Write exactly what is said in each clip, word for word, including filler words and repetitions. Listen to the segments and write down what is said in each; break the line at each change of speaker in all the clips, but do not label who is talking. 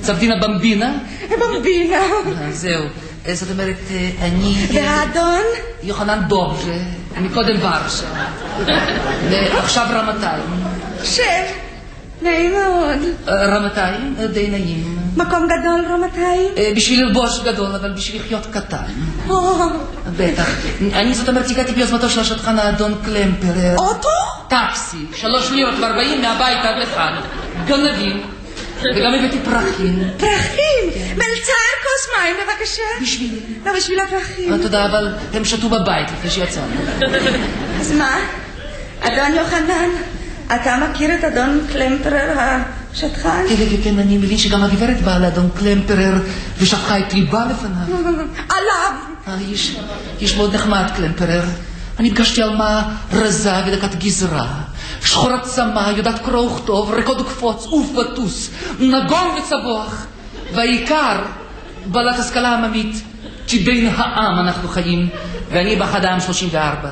צפדינה במבינה?
במבינה.
זהו. זאת אומרת, אני...
והאדון?
יוחנן דובז'ה, מקודם ורשה. ועכשיו רמתיים.
שם. נעים מאוד.
רמתיים? די נעים.
מקום גדול רמתיים?
בשביל ללבוש גדול, אבל בשביל לחיות קטן. בטח. אני זאת אומרת, הגעתי ביוזמתו של השטחן האדון קלמפרר.
אוטו?
טקסי. שלוש לירות וארבעים מהבית עד לכאן. גנבים. וגם הבאתי פרחים.
פרחים? מלצר כוס מים בבקשה.
בשבילי.
לא, בשביל הפרחים.
תודה, אבל הם שתו בבית לפני שיצאנו.
אז מה? אדון יוחנן, אתה מכיר את אדון קלמפרר השטחן?
כן, כן, כן, אני מבין שגם הגברת באה לאדון קלמפרר ושפכה את ליבה לפניו.
עליו.
איש מאוד נחמד קלמפרר. אני פגשתי אלמה רזה ודקת גזרה, שחורת צמא, יודעת קרוא וכתוב, רקוד וקפוץ, עוף וטוס, נגון וצבוח, והעיקר בעלת השכלה עממית, כי בין העם אנחנו חיים, ואני באחד העם שלושים וארבע.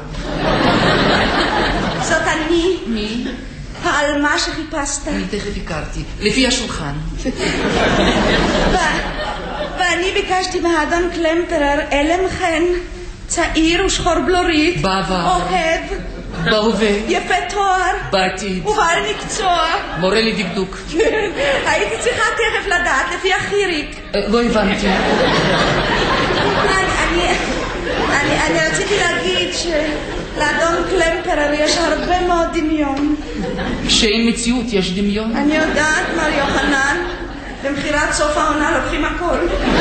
זאת אני?
מי?
העלמה שחיפשת.
אני תכף הכרתי, לפי השולחן.
ואני ביקשתי מהאדון קלמפרר אלם חן, צעיר ושחור בלורית,
בעבר,
אוהב,
בהווה,
יפה תואר,
בעתיד,
ובעל מקצוע,
מורה לדקדוק.
הייתי צריכה תכף לדעת לפי החיריק.
לא הבנתי.
אני רציתי להגיד שלאדון קלמפרר יש הרבה מאוד דמיון.
שאין מציאות יש דמיון?
אני יודעת, מר יוחנן, במחירת סוף העונה לוקחים הכל.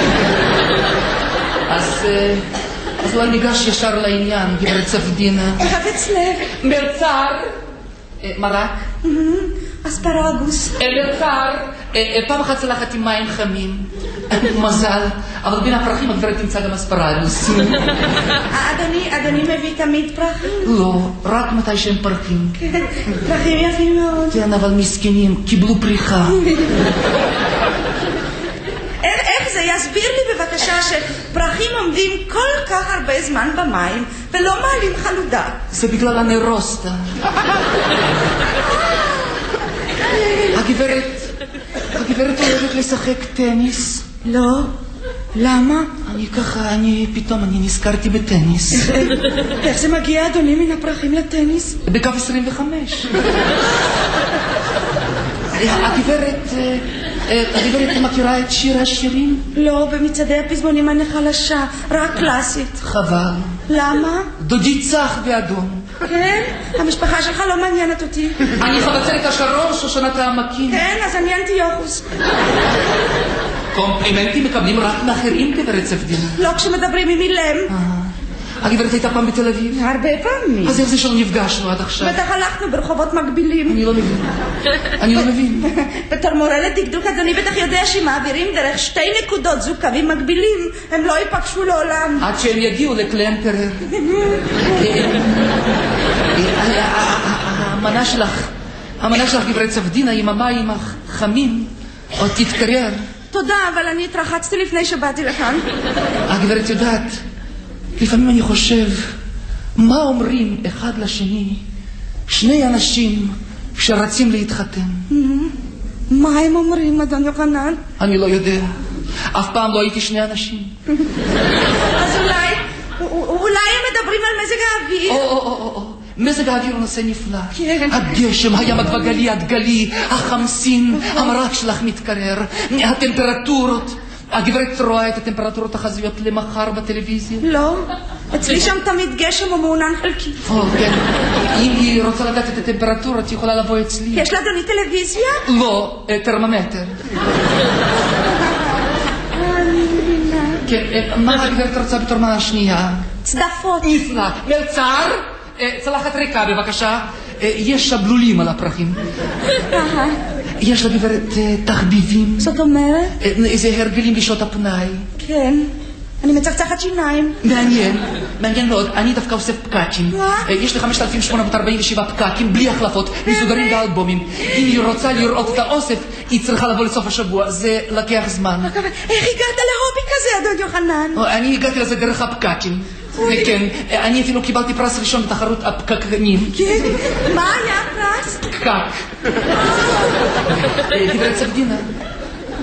אז... אז לא ניגש ישר לעניין, גברת צפדינה.
חפץ לב.
מרצר. מרק.
אספרגוס.
מרצר. פעם אחת צלחת עם מים חמים. מזל. אבל בין הפרחים הגברת תמצא גם אספרגוס.
אדוני מביא תמיד פרחים?
לא, רק מתי שהם פרחים.
פרחים יפים מאוד.
כן, אבל מסכנים, קיבלו פריחה.
איך זה? יסביר לי בבקשה שפרחים עומדים כל כך הרבה זמן במים ולא מעלים חלודה.
זה בגלל הנרוסטה. הגברת, הגברת אוהבת לשחק טניס?
לא. למה?
אני ככה, אני פתאום, אני נזכרתי בטניס.
איך זה מגיע, אדוני, מן הפרחים לטניס?
בקו עשרים וחמש. הגברת... הגברת מכירה את שיר השירים?
לא, במצעדי הפזמונים אני חלשה, רק קלאסית.
חבל.
למה?
דודי צח באדום.
כן? המשפחה שלך לא מעניינת אותי.
אני חבצלת השרון, שושנת העמקים.
כן, אז אני אנטיוכוס.
קומפלימנטים מקבלים רק מאחרים, גברת צפדינה.
לא כשמדברים עם אילם.
הגברת הייתה פעם בתל אביב?
הרבה פעמים.
אז איך זה שלא נפגשנו עד עכשיו?
בטח הלכנו ברחובות מקבילים.
אני לא מבין. אני לא מבין.
בתור מורה לדקדוק, אדוני בטח יודע שמעבירים דרך שתי נקודות זוג קווים מקבילים. הם לא ייפגשו לעולם.
עד שהם יגיעו לקלמפרר. המנה שלך, המנה שלך, גברת צפדינה, עם המים החמים, עוד תתקרר.
תודה, אבל אני התרחצתי לפני שבאתי לכאן.
הגברת יודעת, לפעמים אני חושב, מה אומרים אחד לשני שני אנשים שרצים להתחתן?
מה הם אומרים, אדון יוחנן?
אני לא יודע. אף פעם לא הייתי שני אנשים.
אז אולי, אולי הם מדברים על מזג האוויר.
או, או, או, או. מזג האוויר הוא נושא נפלא.
כן.
הגשם, הים הגבגלי, הדגלי, החמסין, המרק שלך מתקרר, הטמפרטורות. הגברת רואה את הטמפרטורות החזויות למחר בטלוויזיה?
לא, אצלי שם תמיד גשם ומעונן חלקי.
או, כן. אם היא רוצה לדעת את הטמפרטורות, היא יכולה לבוא אצלי.
יש לאדוני טלוויזיה?
לא, טרמומטר.
אני מבינה.
כן, מה הגברת רוצה בתור מנה השנייה?
צדפות.
נפלא. מלצר, צלחת ריקה בבקשה. יש שבלולים על הפרחים. יש לגברת תחביבים.
זאת אומרת?
איזה הרגלים בשעות הפנאי.
כן. אני מצחצחת שיניים.
מעניין, מעניין מאוד. אני דווקא עושה פקקים.
מה?
יש לי חמשת אלפים שמונה מאות ארבעים ושבע פקקים בלי החלפות, מסוגרים באלבומים. אם היא רוצה לראות את האוסף, היא צריכה לבוא לסוף השבוע. זה לקח זמן.
איך הגעת להובי כזה, אדון יוחנן?
אני הגעתי לזה דרך הפקקים. כן, אני אפילו קיבלתי פרס ראשון בתחרות הפקקנים.
מה היה הפרס?
פקק. גברת צפדינה,